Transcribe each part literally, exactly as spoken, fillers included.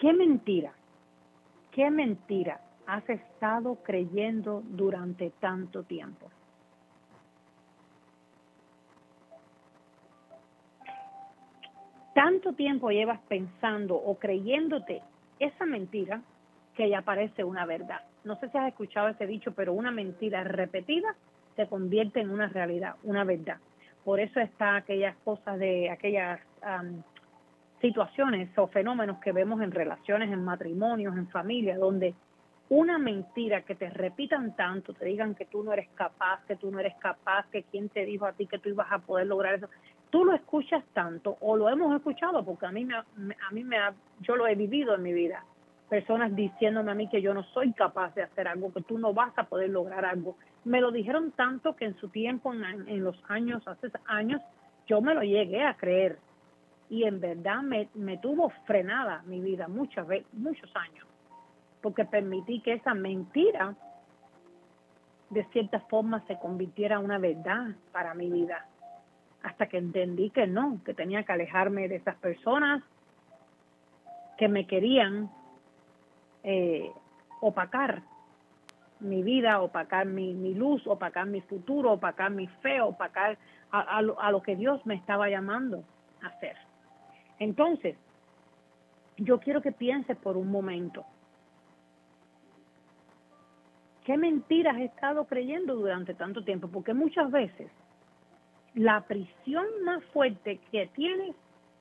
¿Qué mentira, qué mentira has estado creyendo durante tanto tiempo? Tanto tiempo llevas pensando o creyéndote esa mentira que ya parece una verdad. No sé si has escuchado ese dicho, pero una mentira repetida se convierte en una realidad, una verdad. Por eso está aquellas cosas de aquellas um, situaciones o fenómenos que vemos en relaciones, en matrimonios, en familia, donde una mentira que te repitan tanto, te digan que tú no eres capaz, que tú no eres capaz, que quién te dijo a ti que tú ibas a poder lograr eso. Tú lo escuchas tanto, o lo hemos escuchado, porque a mí me, a mí me ha, yo lo he vivido en mi vida. Personas diciéndome a mí que yo no soy capaz de hacer algo, que tú no vas a poder lograr algo. Me lo dijeron tanto que en su tiempo, en, en los años, hace años, yo me lo llegué a creer. Y en verdad me, me tuvo frenada mi vida muchas veces, muchos años, porque permití que esa mentira de cierta forma se convirtiera en una verdad para mi vida, hasta que entendí que no, que tenía que alejarme de esas personas que me querían eh, opacar mi vida, opacar mi, mi luz, opacar mi futuro, opacar mi fe, opacar a, a, lo, a lo que Dios me estaba llamando a hacer. Entonces, yo quiero que pienses por un momento, ¿qué mentiras has estado creyendo durante tanto tiempo? Porque muchas veces la prisión más fuerte que tienes,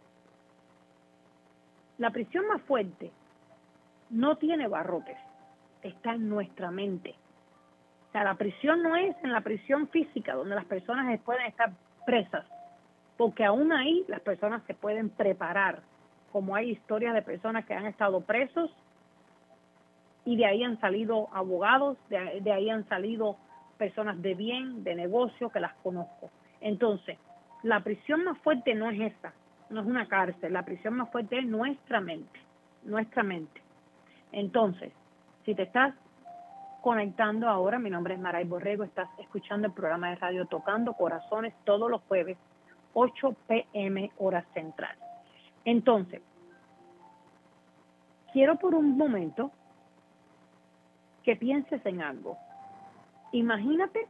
la prisión más fuerte no tiene barrotes, está en nuestra mente. O sea, la prisión no es en la prisión física, donde las personas pueden estar presas, porque aún ahí las personas se pueden preparar, como hay historias de personas que han estado presos y de ahí han salido abogados, de, de ahí han salido personas de bien, de negocio, que las conozco. Entonces, la prisión más fuerte no es esa, no es una cárcel, la prisión más fuerte es nuestra mente, nuestra mente. Entonces, si te estás conectando ahora, mi nombre es Maray Borrego, estás escuchando el programa de radio Tocando Corazones todos los jueves, ocho p m hora central. Entonces, quiero por un momento que pienses en algo. Imagínate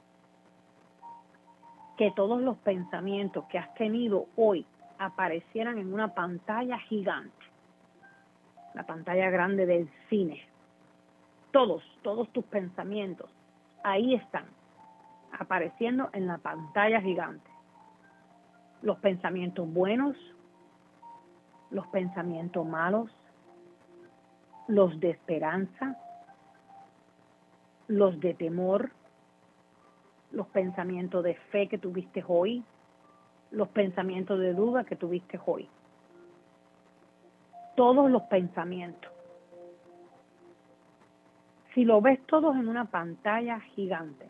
que todos los pensamientos que has tenido hoy aparecieran en una pantalla gigante, la pantalla grande del cine. Todos, todos tus pensamientos, ahí están, apareciendo en la pantalla gigante. Los pensamientos buenos, los pensamientos malos, los de esperanza, los de temor, los pensamientos de fe que tuviste hoy, los pensamientos de duda que tuviste hoy. Todos los pensamientos. Si lo ves todos en una pantalla gigante,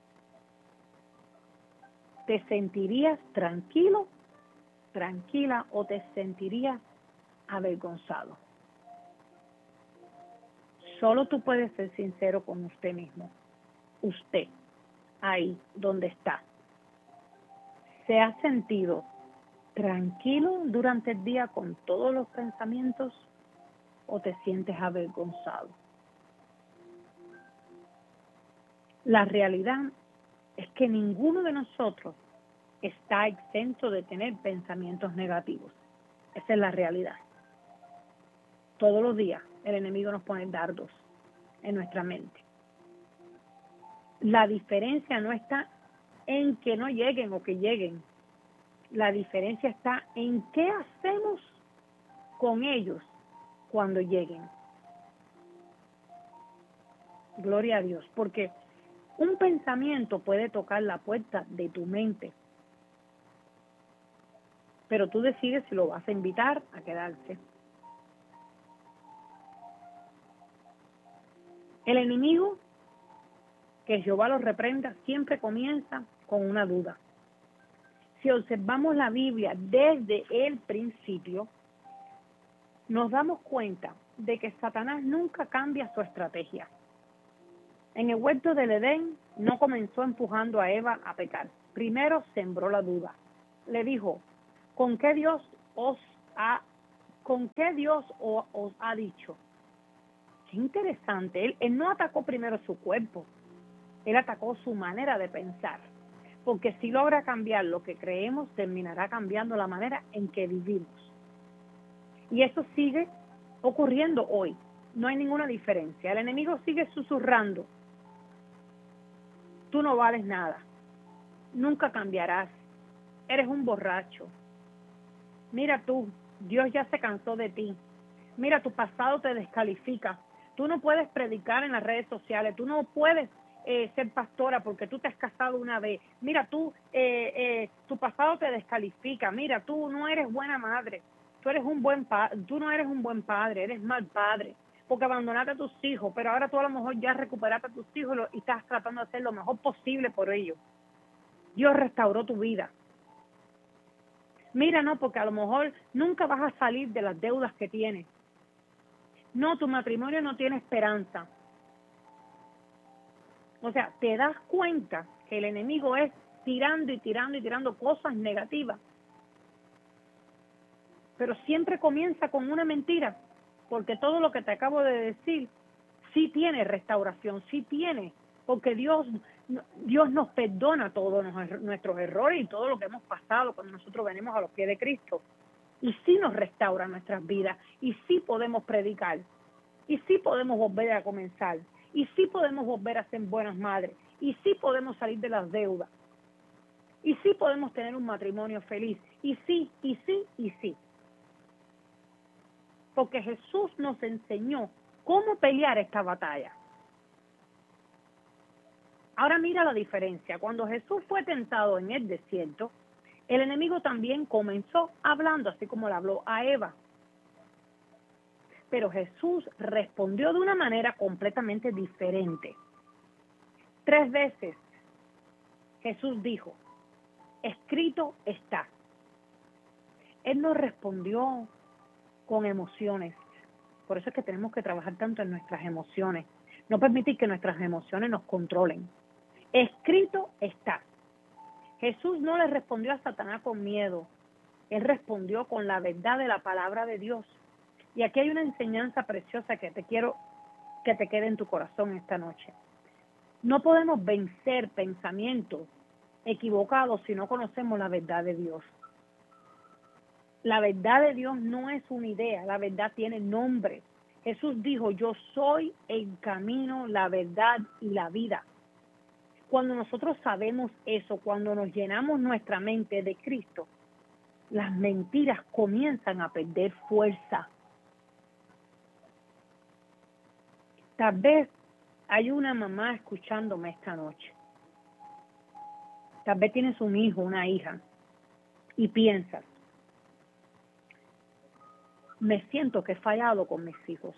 ¿te sentirías tranquilo, tranquila o te sentirías avergonzado? Solo tú puedes ser sincero con usted mismo. Usted, ahí donde está, ¿se ha sentido tranquilo durante el día con todos los pensamientos o te sientes avergonzado? La realidad es que ninguno de nosotros está exento de tener pensamientos negativos. Esa es la realidad. Todos los días el enemigo nos pone dardos en nuestra mente. La diferencia no está en que no lleguen o que lleguen. La diferencia está en qué hacemos con ellos cuando lleguen. Gloria a Dios, porque un pensamiento puede tocar la puerta de tu mente, pero tú decides si lo vas a invitar a quedarse. El enemigo, que Jehová lo reprenda, siempre comienza con una duda. Si observamos la Biblia desde el principio, nos damos cuenta de que Satanás nunca cambia su estrategia. En el huerto del Edén no comenzó empujando a Eva a pecar. Primero sembró la duda. Le dijo, ¿con qué Dios os ha con qué Dios os, os ha dicho. Qué interesante. Él, él no atacó primero su cuerpo, él atacó su manera de pensar. Porque si logra cambiar lo que creemos, terminará cambiando la manera en que vivimos. Y eso sigue ocurriendo hoy. No hay ninguna diferencia. El enemigo sigue susurrando. Tú no vales nada. Nunca cambiarás. Eres un borracho. Mira tú, Dios ya se cansó de ti. Mira, tu pasado te descalifica. Tú no puedes predicar en las redes sociales. Tú no puedes eh, ser pastora porque tú te has casado una vez. Mira, tú, eh, eh, tu pasado te descalifica. Mira, tú no eres buena madre. Tú eres un buen pa tú no eres un buen padre, eres mal padre. Porque abandonaste a tus hijos, pero ahora tú a lo mejor ya recuperaste a tus hijos y estás tratando de hacer lo mejor posible por ellos. Dios restauró tu vida. Mira, no, porque a lo mejor nunca vas a salir de las deudas que tienes. No, tu matrimonio no tiene esperanza. O sea, te das cuenta que el enemigo es tirando y tirando y tirando cosas negativas. Pero siempre comienza con una mentira, porque todo lo que te acabo de decir sí tiene restauración, sí tiene, porque Dios, Dios nos perdona todos nuestros errores y todo lo que hemos pasado cuando nosotros venimos a los pies de Cristo. Y sí nos restaura nuestras vidas, y sí podemos predicar, y sí podemos volver a comenzar, y sí podemos volver a ser buenas madres, y sí podemos salir de las deudas, y sí podemos tener un matrimonio feliz, y sí, y sí, y sí. Porque Jesús nos enseñó cómo pelear esta batalla. Ahora mira la diferencia. Cuando Jesús fue tentado en el desierto, el enemigo también comenzó hablando, así como le habló a Eva. Pero Jesús respondió de una manera completamente diferente. Tres veces Jesús dijo, escrito está. Él no respondió con emociones. Por eso es que tenemos que trabajar tanto en nuestras emociones. No permitir que nuestras emociones nos controlen. Escrito está. Jesús no le respondió a Satanás con miedo. Él respondió con la verdad de la palabra de Dios. Y aquí hay una enseñanza preciosa que te quiero que te quede en tu corazón esta noche. No podemos vencer pensamientos equivocados si no conocemos la verdad de Dios. La verdad de Dios no es una idea, la verdad tiene nombre. Jesús dijo, yo soy el camino, la verdad y la vida. Cuando nosotros sabemos eso, cuando nos llenamos nuestra mente de Cristo, las mentiras comienzan a perder fuerza. Tal vez hay una mamá escuchándome esta noche. Tal vez tienes un hijo, una hija, y piensas, me siento que he fallado con mis hijos.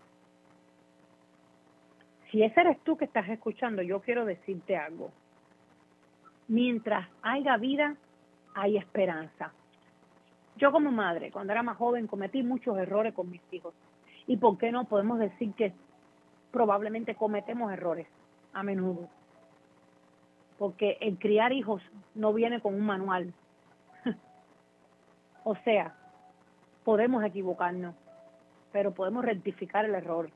Si ese eres tú que estás escuchando, yo quiero decirte algo. Mientras haya vida, hay esperanza. Yo como madre, cuando era más joven, cometí muchos errores con mis hijos. ¿Y por qué no podemos decir que probablemente cometemos errores a menudo? Porque el criar hijos no viene con un manual. O sea, podemos equivocarnos, pero podemos rectificar el error.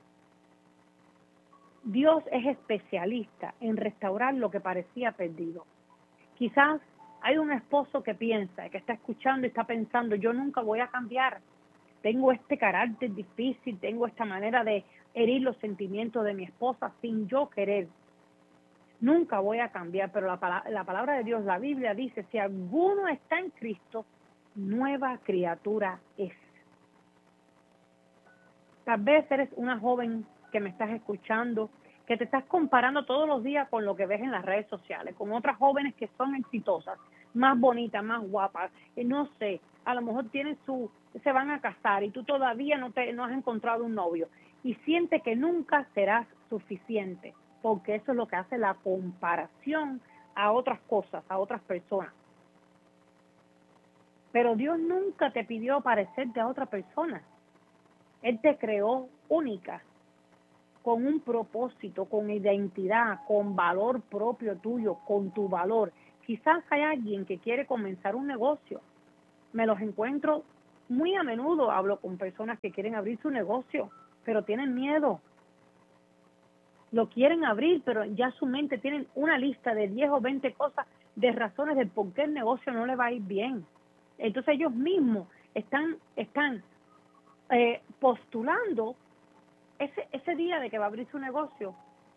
Dios es especialista en restaurar lo que parecía perdido. Quizás hay un esposo que piensa, que está escuchando y está pensando, yo nunca voy a cambiar. Tengo este carácter difícil, tengo esta manera de herir los sentimientos de mi esposa sin yo querer. Nunca voy a cambiar, pero la, la palabra de Dios, la Biblia dice, si alguno está en Cristo, nueva criatura es. Tal vez eres una joven que me estás escuchando, que te estás comparando todos los días con lo que ves en las redes sociales, con otras jóvenes que son exitosas, más bonitas, más guapas, eh, no sé, a lo mejor tienen su, se van a casar y tú todavía no, te, no has encontrado un novio y sientes que nunca serás suficiente, porque eso es lo que hace la comparación a otras cosas, a otras personas. Pero Dios nunca te pidió parecerte a otra persona. Él te creó única, con un propósito, con identidad, con valor propio tuyo, con tu valor. Quizás hay alguien que quiere comenzar un negocio. Me los encuentro muy a menudo hablo con personas que quieren abrir su negocio, pero tienen miedo. Lo quieren abrir, pero ya su mente tienen una lista de diez o veinte cosas, de razones de por qué el negocio no le va a ir bien. Entonces ellos mismos están, están eh, postulando ese, ese día de que va a abrir su negocio.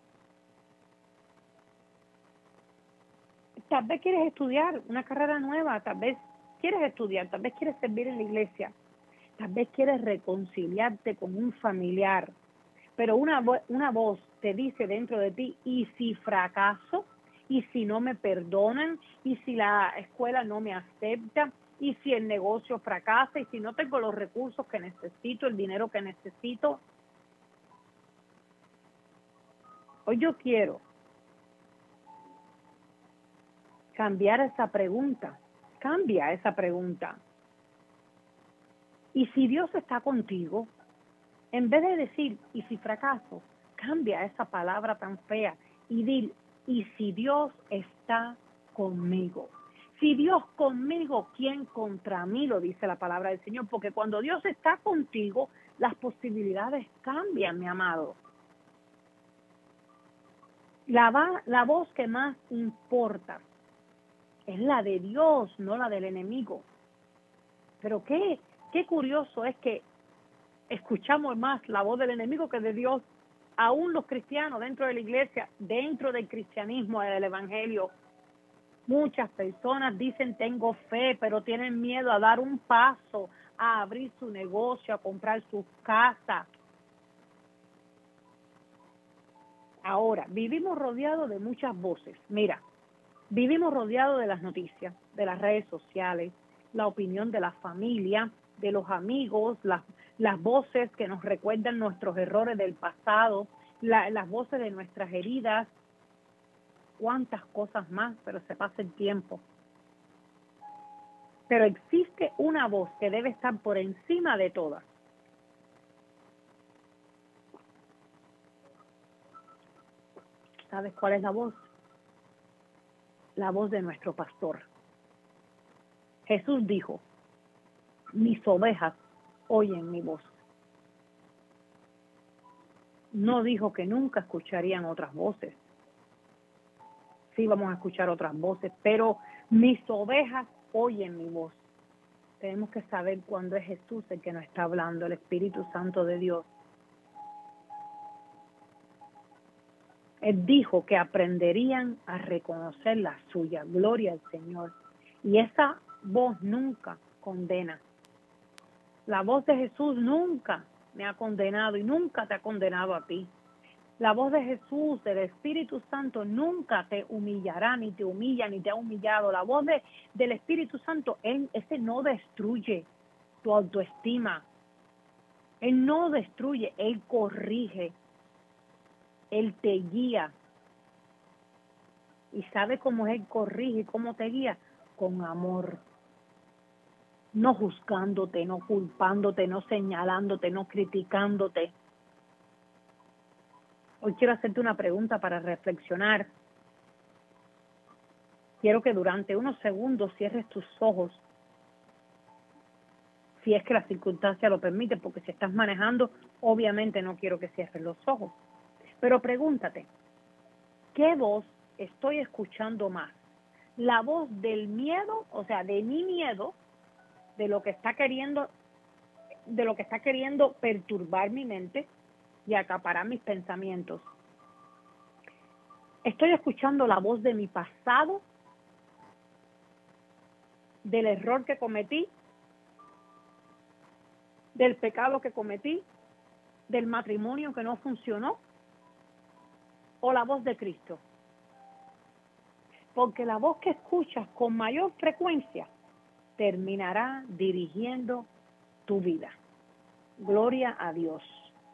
Tal vez quieres estudiar una carrera nueva, tal vez quieres estudiar, tal vez quieres servir en la iglesia, tal vez quieres reconciliarte con un familiar, pero una, vo una voz te dice dentro de ti, ¿y si fracaso? ¿Y si no me perdonan? ¿Y si la escuela no me acepta? ¿Y si el negocio fracasa? ¿Y si no tengo los recursos que necesito, el dinero que necesito? Hoy yo quiero cambiar esa pregunta. Cambia esa pregunta. Y si Dios está contigo, en vez de decir, ¿y si fracaso? Cambia esa palabra tan fea y di, ¿y si Dios está conmigo? Si Dios conmigo, ¿quién contra mí? Lo dice la palabra del Señor, porque cuando Dios está contigo, las posibilidades cambian, mi amado. La, va, la voz que más importa es la de Dios, no la del enemigo. Pero qué, qué curioso es que escuchamos más la voz del enemigo que de Dios. Aún los cristianos dentro de la iglesia, dentro del cristianismo, del evangelio, muchas personas dicen tengo fe, pero tienen miedo a dar un paso, a abrir su negocio, a comprar su casa. Ahora, vivimos rodeados de muchas voces. Mira, vivimos rodeados de las noticias, de las redes sociales, la opinión de la familia, de los amigos, las, las voces que nos recuerdan nuestros errores del pasado, la, las voces de nuestras heridas, cuántas cosas más, pero se pasa el tiempo. Pero existe una voz que debe estar por encima de todas. ¿Sabes cuál es la voz? La voz de nuestro pastor. Jesús dijo, mis ovejas oyen mi voz. No dijo que nunca escucharían otras voces. Sí vamos a escuchar otras voces, pero mis ovejas oyen mi voz. Tenemos que saber cuándo es Jesús el que nos está hablando, el Espíritu Santo de Dios. Él dijo que aprenderían a reconocer la suya, gloria al Señor. Y esa voz nunca condena. La voz de Jesús nunca me ha condenado y nunca te ha condenado a ti. La voz de Jesús, del Espíritu Santo, nunca te humillará, ni te humilla, ni te ha humillado. La voz de, del Espíritu Santo, él, ese no destruye tu autoestima. Él no destruye, Él corrige. Él te guía. ¿Y sabe cómo Él corrige y cómo te guía? Con amor. No juzgándote, no culpándote, no señalándote, no criticándote. Hoy quiero hacerte una pregunta para reflexionar. Quiero que durante unos segundos cierres tus ojos, si es que la circunstancia lo permite, porque si estás manejando, obviamente no quiero que cierres los ojos. Pero pregúntate, ¿qué voz estoy escuchando más? ¿La voz del miedo, o sea, de mi miedo, de lo que está queriendo, de lo que está queriendo perturbar mi mente y acaparar mis pensamientos? ¿Estoy escuchando la voz de mi pasado, del error que cometí, del pecado que cometí, del matrimonio que no funcionó, o la voz de Cristo? Porque la voz que escuchas con mayor frecuencia terminará dirigiendo tu vida. Gloria a Dios.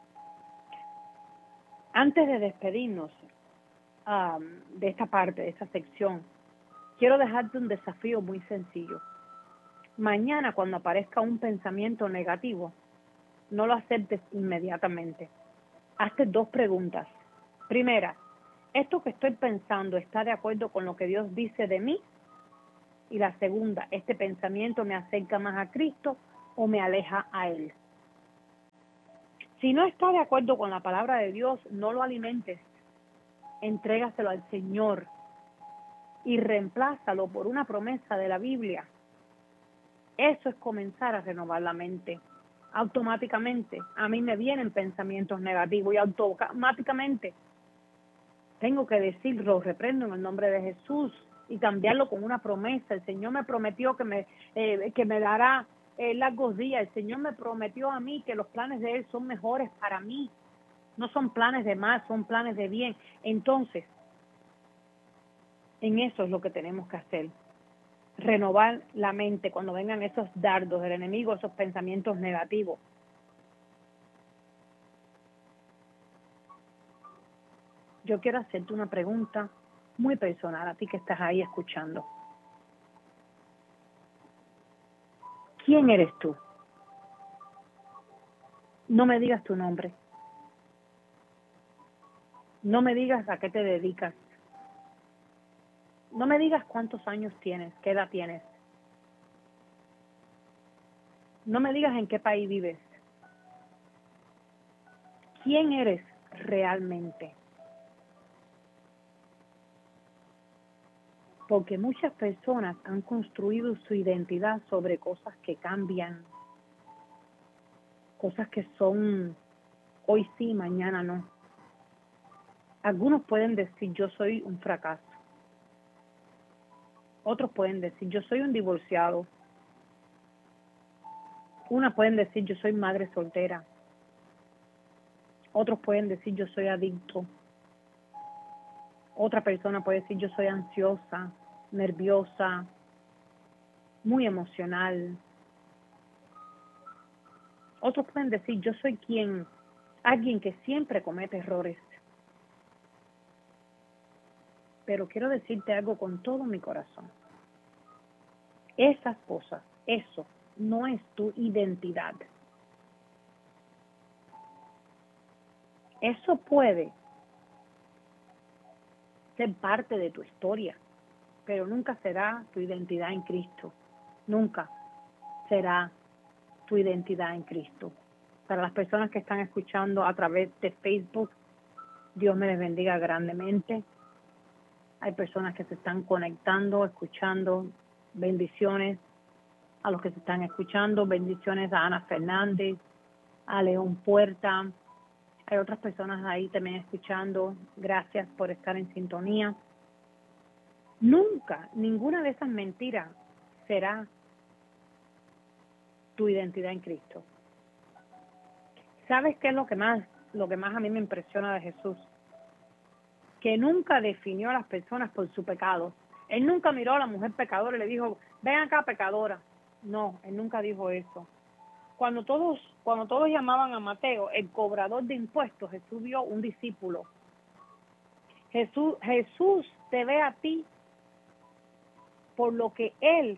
Antes de despedirnos um, de esta parte, de esta sección, quiero dejarte un desafío muy sencillo. Mañana, cuando aparezca un pensamiento negativo, no lo aceptes inmediatamente. Hazte dos preguntas. Primera, ¿esto que estoy pensando está de acuerdo con lo que Dios dice de mí? Y la segunda, ¿este pensamiento me acerca más a Cristo o me aleja a Él. Si no está de acuerdo con la palabra de Dios, no lo alimentes. Entrégaselo al Señor y reemplázalo por una promesa de la Biblia. Eso es comenzar a renovar la mente. Automáticamente a mí me vienen pensamientos negativos y automáticamente tengo que decir, lo reprendo en el nombre de Jesús y cambiarlo con una promesa. El Señor me prometió que me, eh, que me dará eh, largos días. El Señor me prometió a mí que los planes de Él son mejores para mí. No son planes de mal, son planes de bien. Entonces, en eso es lo que tenemos que hacer. Renovar la mente cuando vengan esos dardos del enemigo, esos pensamientos negativos. Yo quiero hacerte una pregunta muy personal a ti que estás ahí escuchando. ¿Quién eres tú? No me digas tu nombre. No me digas a qué te dedicas. No me digas cuántos años tienes, qué edad tienes. No me digas en qué país vives. ¿Quién eres realmente? Porque muchas personas han construido su identidad sobre cosas que cambian, cosas que son hoy sí, mañana no. Algunos pueden decir yo soy un fracaso. Otros pueden decir yo soy un divorciado. Unas pueden decir yo soy madre soltera. Otros pueden decir yo soy adicto. Otra persona puede decir yo soy ansiosa, nerviosa, muy emocional. Otros pueden decir yo soy quien, alguien que siempre comete errores. Pero quiero decirte algo con todo mi corazón. Esas cosas, eso no es tu identidad. Eso puede ser parte de tu historia, pero nunca será tu identidad en Cristo. Nunca será tu identidad en Cristo. Para las personas que están escuchando a través de Facebook, Dios me les bendiga grandemente. Hay personas que se están conectando, escuchando. Bendiciones a los que se están escuchando. Bendiciones a Ana Fernández, a León Puerta. Hay otras personas ahí también escuchando. Gracias por estar en sintonía. Nunca, ninguna de esas mentiras será tu identidad en Cristo. ¿Sabes qué es lo que más, lo que más a mí me impresiona de Jesús? Que nunca definió a las personas por su pecado. Él nunca miró a la mujer pecadora y le dijo, ven acá pecadora. No, él nunca dijo eso. Cuando todos, cuando todos llamaban a Mateo, el cobrador de impuestos, Jesús vio un discípulo. Jesús, Jesús te ve a ti por lo que Él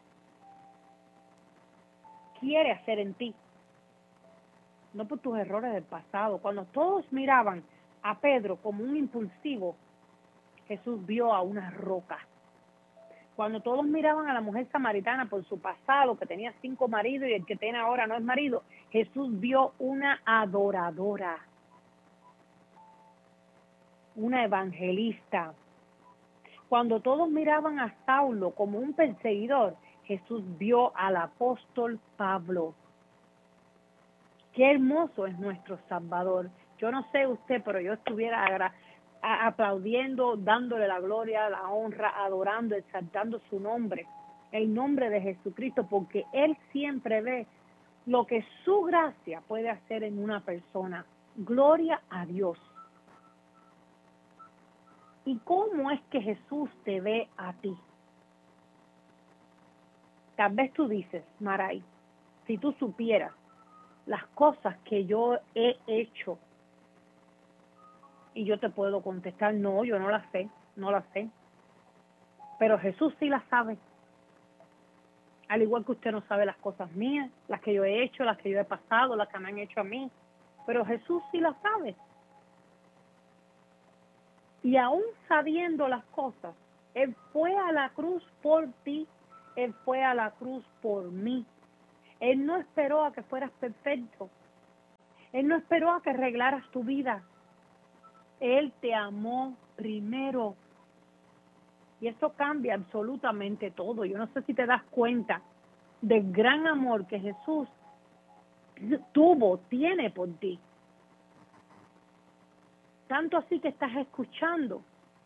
quiere hacer en ti, no por tus errores del pasado. Cuando todos miraban a Pedro como un impulsivo, Jesús vio a una roca. Cuando todos miraban a la mujer samaritana por su pasado, que tenía cinco maridos y el que tiene ahora no es marido, Jesús vio una adoradora, una evangelista. Cuando todos miraban a Saulo como un perseguidor, Jesús vio al apóstol Pablo. Qué hermoso es nuestro Salvador. Yo no sé usted, pero yo estuviera agra- a- aplaudiendo, dándole la gloria, la honra, adorando, exaltando su nombre, el nombre de Jesucristo, porque Él siempre ve lo que su gracia puede hacer en una persona. Gloria a Dios. ¿Y cómo es que Jesús te ve a ti? Tal vez tú dices, Maray, si tú supieras las cosas que yo he hecho, y yo te puedo contestar, no, yo no las sé, no las sé. Pero Jesús sí las sabe. Al igual que usted no sabe las cosas mías, las que yo he hecho, las que yo he pasado, las que me han hecho a mí. Pero Jesús sí las sabe. Y aún sabiendo las cosas, Él fue a la cruz por ti, Él fue a la cruz por mí. Él no esperó a que fueras perfecto. Él no esperó a que arreglaras tu vida. Él te amó primero. Y eso cambia absolutamente todo. Yo no sé si te das cuenta del gran amor que Jesús tuvo, tiene por ti. Tanto así que estás escuchando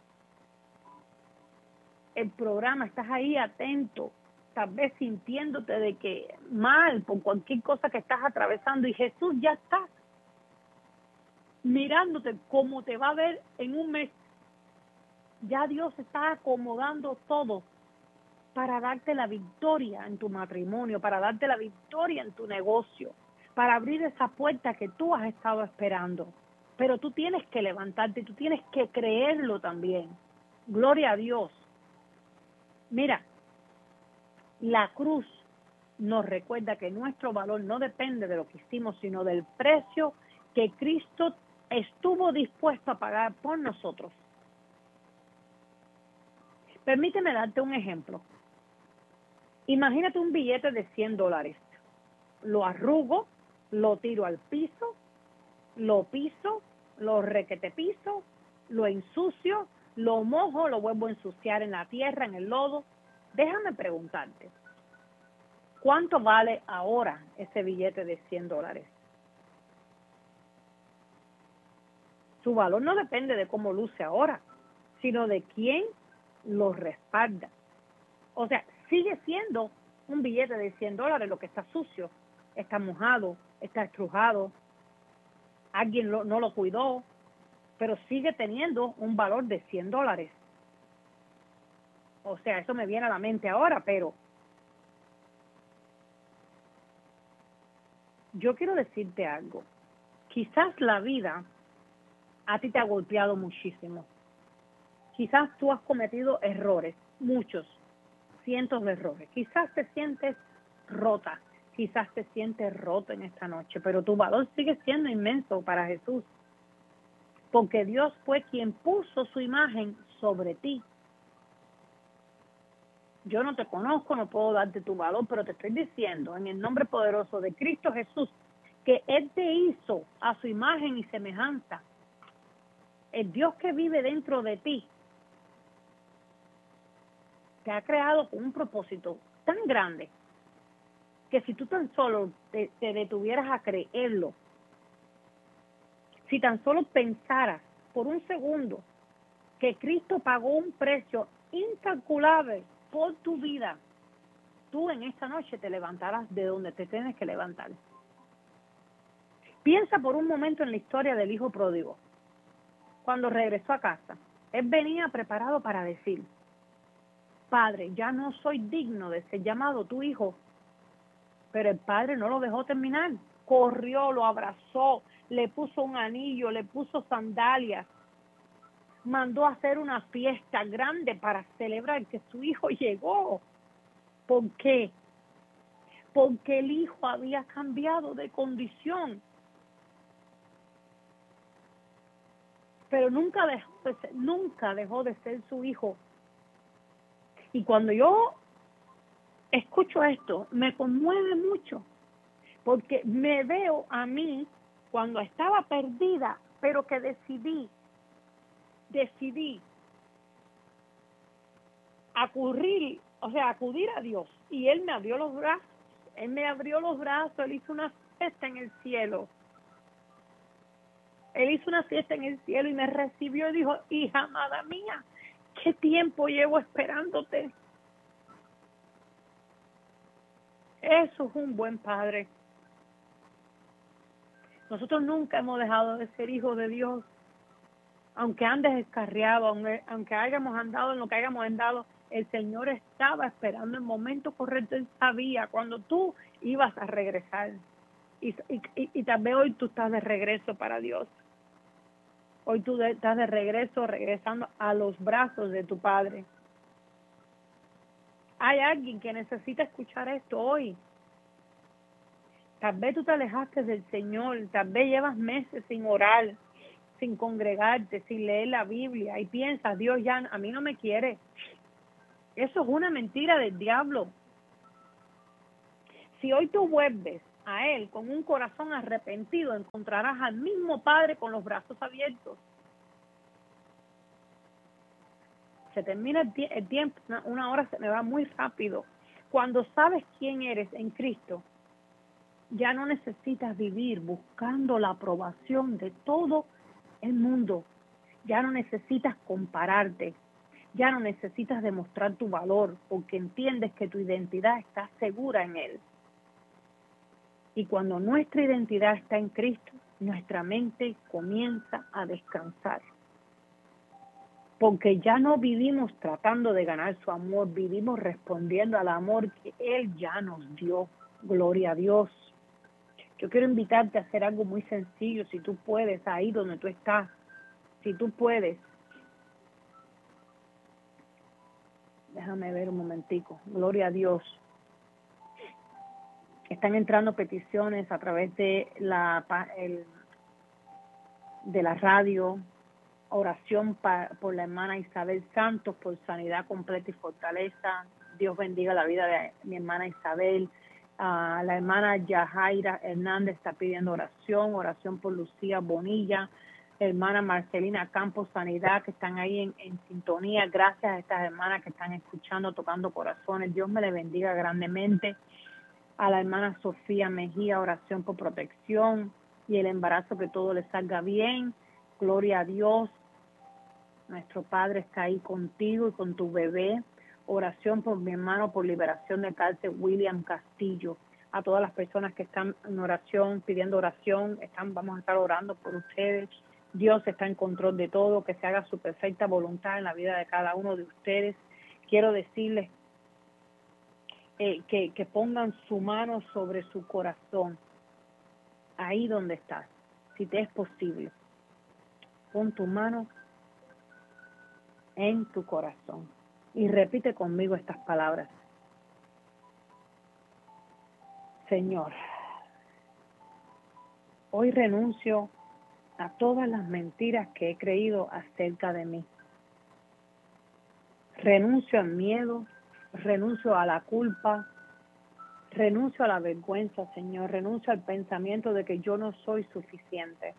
el programa, estás ahí atento, tal vez sintiéndote de que mal por cualquier cosa que estás atravesando, y Jesús ya está mirándote como te va a ver en un mes. Ya Dios está acomodando todo para darte la victoria en tu matrimonio, para darte la victoria en tu negocio, para abrir esa puerta que tú has estado esperando. Pero tú tienes que levantarte, tú tienes que creerlo también. Gloria a Dios. Mira, la cruz nos recuerda que nuestro valor no depende de lo que hicimos, sino del precio que Cristo estuvo dispuesto a pagar por nosotros. Permíteme darte un ejemplo. Imagínate un billete de cien dólares. Lo arrugo, lo tiro al piso, lo piso, lo requete piso, lo ensucio, lo mojo, lo vuelvo a ensuciar en la tierra, en el lodo. Déjame preguntarte, ¿cuánto vale ahora ese billete de cien dólares? Su valor no depende de cómo luce ahora, sino de quién lo respalda. O sea, sigue siendo un billete de cien dólares, lo que está sucio, está mojado, está estrujado, alguien lo, no lo cuidó, pero sigue teniendo un valor de cien dólares. O sea, eso me viene a la mente ahora, pero yo quiero decirte algo. Quizás la vida a ti te ha golpeado muchísimo. Quizás tú has cometido errores, muchos, cientos de errores. Quizás te sientes rota, quizás te sientes roto en esta noche, pero tu valor sigue siendo inmenso para Jesús, porque Dios fue quien puso su imagen sobre ti. Yo no te conozco, no puedo darte tu valor, pero te estoy diciendo en el nombre poderoso de Cristo Jesús que Él te hizo a su imagen y semejanza. El Dios que vive dentro de ti te ha creado con un propósito tan grande que si tú tan solo te, te detuvieras a creerlo, si tan solo pensaras por un segundo que Cristo pagó un precio incalculable por tu vida, tú en esta noche te levantarás de donde te tienes que levantar. Piensa por un momento en la historia del hijo pródigo. Cuando regresó a casa, él venía preparado para decir: Padre, ya no soy digno de ser llamado tu hijo. Pero el padre no lo dejó terminar. Corrió, lo abrazó, le puso un anillo, le puso sandalias. Mandó a hacer una fiesta grande para celebrar que su hijo llegó. ¿Por qué? Porque el hijo había cambiado de condición. Pero nunca dejó de ser, nunca dejó de ser su hijo. Y cuando yo escucho esto, me conmueve mucho, porque me veo a mí cuando estaba perdida, pero que decidí, decidí acudir, o sea, acudir a Dios, y Él me abrió los brazos, Él me abrió los brazos, Él hizo una fiesta en el cielo, Él hizo una fiesta en el cielo y me recibió y dijo: hija amada mía, ¿qué tiempo llevo esperándote? Eso es un buen padre. Nosotros nunca hemos dejado de ser hijos de Dios, aunque andes descarriado, aunque, aunque hayamos andado en lo que hayamos andado, el Señor estaba esperando el momento correcto. Él sabía cuando tú ibas a regresar. Y, y, y, y tal vez hoy tú estás de regreso para Dios. Hoy tú de, estás de regreso, regresando a los brazos de tu Padre. Hay alguien que necesita escuchar esto hoy. Tal vez tú te alejaste del Señor, tal vez llevas meses sin orar, sin congregarte, sin leer la Biblia y piensas: Dios ya a mí no me quiere. Eso es una mentira del diablo. Si hoy tú vuelves a Él con un corazón arrepentido, encontrarás al mismo Padre con los brazos abiertos. Se termina el, el tiempo, una, una hora se me va muy rápido. Cuando sabes quién eres en Cristo, ya no necesitas vivir buscando la aprobación de todo el mundo. Ya no necesitas compararte. Ya no necesitas demostrar tu valor, porque entiendes que tu identidad está segura en Él. Y cuando nuestra identidad está en Cristo, nuestra mente comienza a descansar. Porque ya no vivimos tratando de ganar su amor, vivimos respondiendo al amor que Él ya nos dio. Gloria a Dios. Yo quiero invitarte a hacer algo muy sencillo, si tú puedes, ahí donde tú estás. Si tú puedes. Déjame ver un momentico. Gloria a Dios. Están entrando peticiones a través de la, el, de la radio. Oración pa, por la hermana Isabel Santos, por sanidad completa y fortaleza. Dios bendiga la vida de mi hermana Isabel. Uh, la hermana Yajaira Hernández está pidiendo oración. Oración por Lucía Bonilla. Hermana Marcelina Campos, sanidad, que están ahí en, en sintonía. Gracias a estas hermanas que están escuchando, tocando corazones. Dios me les bendiga grandemente. A la hermana Sofía Mejía, oración por protección y el embarazo, que todo le salga bien. Gloria a Dios. Nuestro Padre está ahí contigo y con tu bebé. Oración por mi hermano por liberación de cárcel, William Castillo. A todas las personas que están en oración, pidiendo oración, están, vamos a estar orando por ustedes. Dios está en control de todo, que se haga su perfecta voluntad en la vida de cada uno de ustedes. Quiero decirles eh, que, que pongan su mano sobre su corazón, ahí donde estás, si te es posible. Pon tu mano en tu corazón y repite conmigo estas palabras. Señor, hoy renuncio a todas las mentiras que he creído acerca de mí. Renuncio al miedo, renuncio a la culpa, renuncio a la vergüenza, Señor, renuncio al pensamiento de que yo no soy suficiente.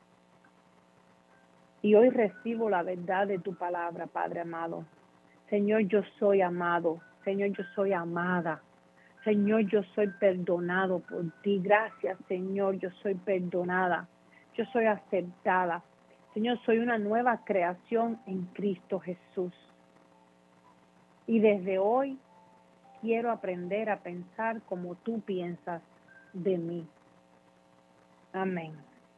Y hoy recibo la verdad de tu palabra, Padre amado. Señor, yo soy amado. Señor, yo soy amada. Señor, yo soy perdonado por ti. Gracias, Señor, yo soy perdonada. Yo soy aceptada. Señor, soy una nueva creación en Cristo Jesús. Y desde hoy quiero aprender a pensar como tú piensas de mí. Amén.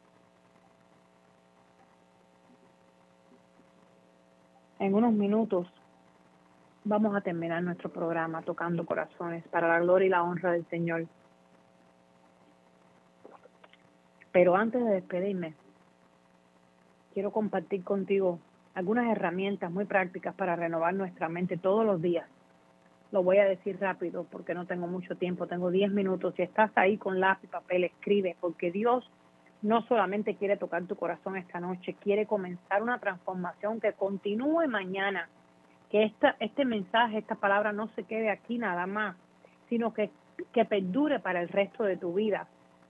En unos minutos vamos a terminar nuestro programa tocando corazones para la gloria y la honra del Señor. Pero antes de despedirme, quiero compartir contigo algunas herramientas muy prácticas para renovar nuestra mente todos los días. Lo voy a decir rápido porque no tengo mucho tiempo, tengo diez minutos. Si estás ahí con lápiz y papel, escribe, porque Dios no solamente quiere tocar tu corazón esta noche, quiere comenzar una transformación que continúe mañana. Que esta, este mensaje, esta palabra no se quede aquí nada más, sino que, que perdure para el resto de tu vida.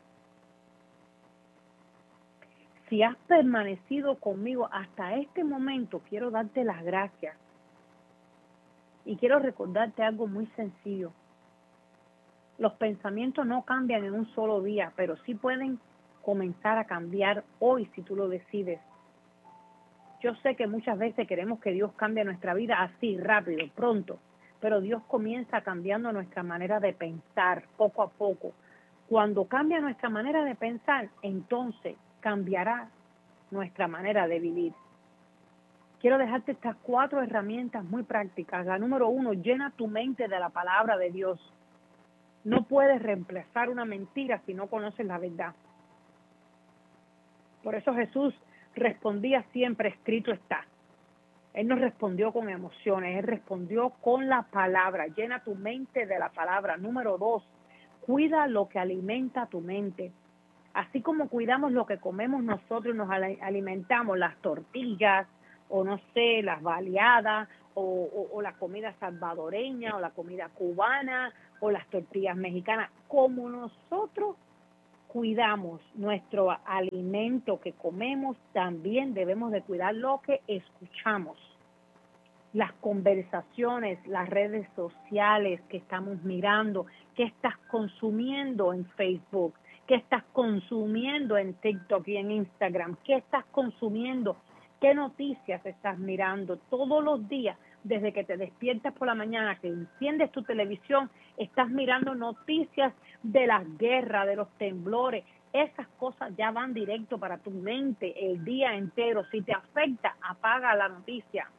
Si has permanecido conmigo hasta este momento, quiero darte las gracias. Y quiero recordarte algo muy sencillo. Los pensamientos no cambian en un solo día, pero sí pueden comenzar a cambiar hoy si tú lo decides. Yo sé que muchas veces queremos que Dios cambie nuestra vida así, rápido, pronto, pero Dios comienza cambiando nuestra manera de pensar poco a poco. Cuando cambia nuestra manera de pensar, entonces cambiará nuestra manera de vivir. Quiero dejarte estas cuatro herramientas muy prácticas. La número uno, llena tu mente de la palabra de Dios. No puedes reemplazar una mentira si no conoces la verdad. Por eso Jesús respondía siempre, escrito está. Él no respondió con emociones, Él respondió con la palabra. Llena tu mente de la palabra. Número dos, cuida lo que alimenta tu mente. Así como cuidamos lo que comemos nosotros, nos alimentamos las tortillas, o no sé, las baleadas, o, o, o la comida salvadoreña, o la comida cubana, o las tortillas mexicanas. Como nosotros cuidamos nuestro alimento que comemos, también debemos de cuidar lo que escuchamos. Las conversaciones, las redes sociales que estamos mirando, qué estás consumiendo en Facebook, qué estás consumiendo en TikTok y en Instagram, qué estás consumiendo, qué noticias estás mirando todos los días. Desde que te despiertas por la mañana, que enciendes tu televisión, estás mirando noticias de las guerras, de los temblores. Esas cosas ya van directo para tu mente el día entero. Si te afecta, apaga la noticia.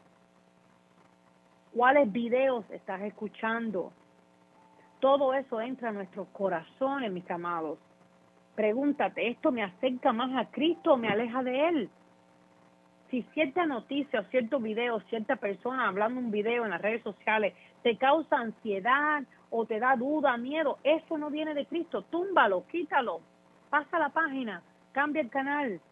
¿Cuáles videos estás escuchando? Todo eso entra a nuestros corazones, mis amados. Pregúntate, ¿esto me acerca más a Cristo o me aleja de Él? Si cierta noticia o cierto video, cierta persona hablando un video en las redes sociales te causa ansiedad o te da duda, miedo, eso no viene de Cristo. Túmbalo, quítalo, pasa la página, cambia el canal.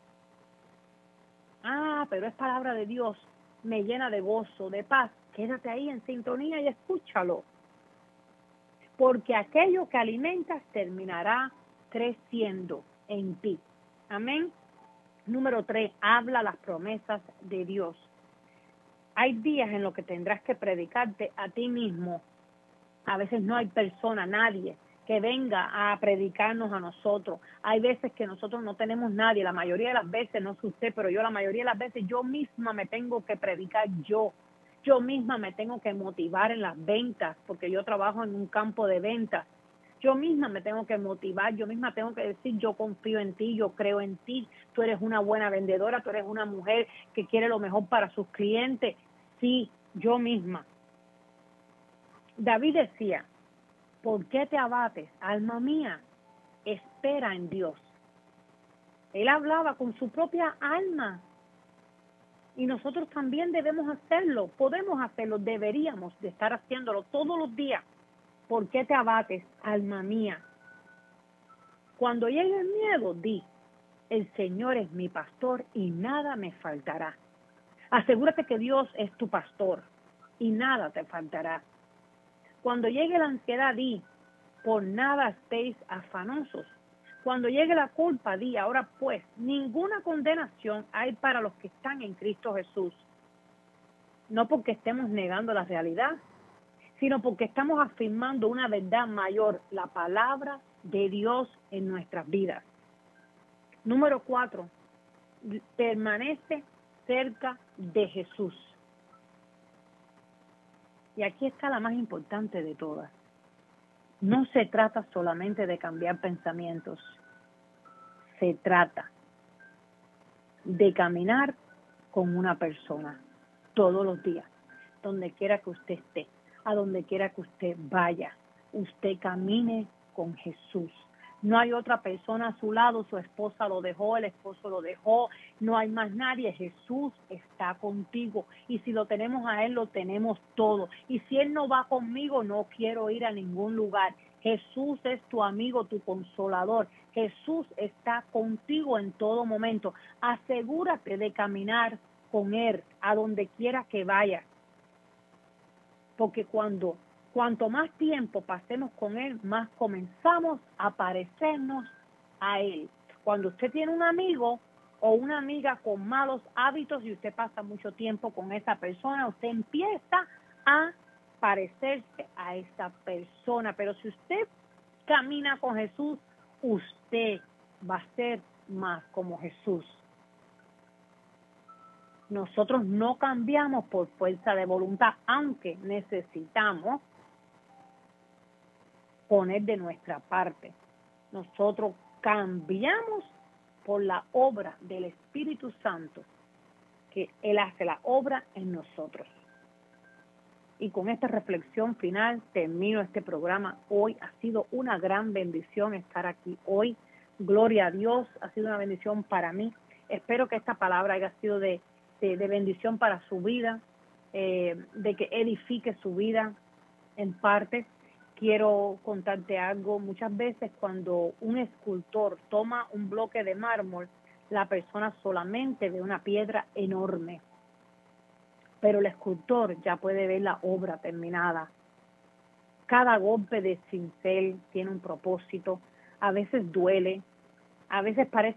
Ah, pero es palabra de Dios, me llena de gozo, de paz. Quédate ahí en sintonía y escúchalo. Porque aquello que alimentas terminará creciendo en ti. Amén. Número tres, habla las promesas de Dios. Hay días en los que tendrás que predicarte a ti mismo. A veces no hay persona, nadie, que venga a predicarnos a nosotros. Hay veces que nosotros no tenemos nadie. La mayoría de las veces, no sé usted, pero yo la mayoría de las veces yo misma me tengo que predicar yo. Yo misma me tengo que motivar en las ventas, porque yo trabajo en un campo de ventas. Yo misma me tengo que motivar, yo misma tengo que decir, yo confío en ti, yo creo en ti, tú eres una buena vendedora, tú eres una mujer que quiere lo mejor para sus clientes. Sí, yo misma. David decía, ¿por qué te abates, alma mía? Espera en Dios. Él hablaba con su propia alma. Y nosotros también debemos hacerlo, podemos hacerlo, deberíamos de estar haciéndolo todos los días. ¿Por qué te abates, alma mía? Cuando llegue el miedo, di, el Señor es mi pastor y nada me faltará. Asegúrate que Dios es tu pastor y nada te faltará. Cuando llegue la ansiedad, di, por nada estéis afanosos. Cuando llegue la culpa, di, ahora pues, ninguna condenación hay para los que están en Cristo Jesús. No porque estemos negando la realidad, sino porque estamos afirmando una verdad mayor, la palabra de Dios en nuestras vidas. Número cuatro, permanece cerca de Jesús. Y aquí está la más importante de todas. No se trata solamente de cambiar pensamientos, se trata de caminar con una persona todos los días, donde quiera que usted esté, a donde quiera que usted vaya, usted camine con Jesús. No hay otra persona a su lado, su esposa lo dejó, el esposo lo dejó, no hay más nadie, Jesús está contigo. Y si lo tenemos a Él, lo tenemos todo. Y si Él no va conmigo, no quiero ir a ningún lugar. Jesús es tu amigo, tu consolador. Jesús está contigo en todo momento. Asegúrate de caminar con Él a donde quiera que vayas. Porque cuando Cuanto más tiempo pasemos con Él, más comenzamos a parecernos a Él. Cuando usted tiene un amigo o una amiga con malos hábitos y usted pasa mucho tiempo con esa persona, usted empieza a parecerse a esa persona. Pero si usted camina con Jesús, usted va a ser más como Jesús. Nosotros no cambiamos por fuerza de voluntad, aunque necesitamos poner de nuestra parte. Nosotros cambiamos por la obra del Espíritu Santo, que Él hace la obra en nosotros. Y con esta reflexión final termino este programa. Hoy ha sido una gran bendición estar aquí hoy. Gloria a Dios, ha sido una bendición para mí. Espero que esta palabra haya sido de, de, de bendición para su vida, eh, de que edifique su vida en parte. Quiero contarte algo. Muchas veces cuando un escultor toma un bloque de mármol, la persona solamente ve una piedra enorme, pero el escultor ya puede ver la obra terminada. Cada golpe de cincel tiene un propósito, a veces duele, a veces parece